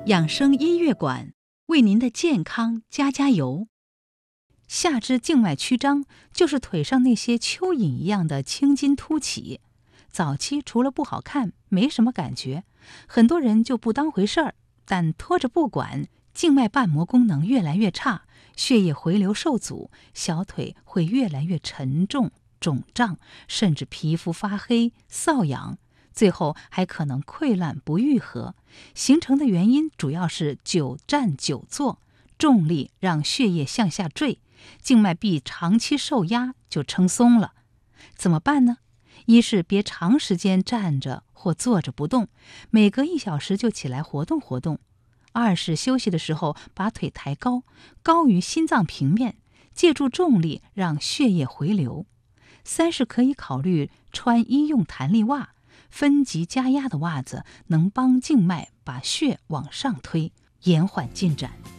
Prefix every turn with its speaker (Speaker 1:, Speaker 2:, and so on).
Speaker 1: 养生音乐馆为您的健康加油。下肢静脉曲张就是腿上那些蚯蚓一样的青筋凸起，早期除了不好看没什么感觉，很多人就不当回事儿，但拖着不管，静脉瓣膜功能越来越差，血液回流受阻，小腿会越来越沉重、肿胀，甚至皮肤发黑、瘙痒，最后还可能溃烂不愈合。形成的原因主要是久站久坐，重力让血液向下坠，静脉壁长期受压就撑松了。怎么办呢？一是别长时间站着或坐着不动，每隔1小时就起来活动活动。二是休息的时候把腿抬高，高于心脏平面，借助重力让血液回流。三是可以考虑穿医用弹力袜，分级加压的袜子能帮静脉把血往上推，延缓进展。